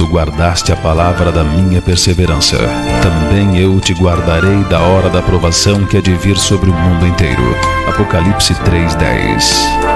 tu guardaste a palavra da minha perseverança, também eu te guardarei da hora da provação que há de vir sobre o mundo inteiro. Apocalipse 3:10.